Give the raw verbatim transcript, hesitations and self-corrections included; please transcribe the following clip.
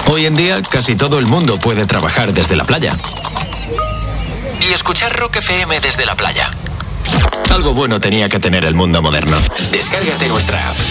Hoy en día, casi todo el mundo puede trabajar desde la playa. Y escuchar Rock F M desde la playa. Algo bueno tenía que tener el mundo moderno. Descárgate nuestra app.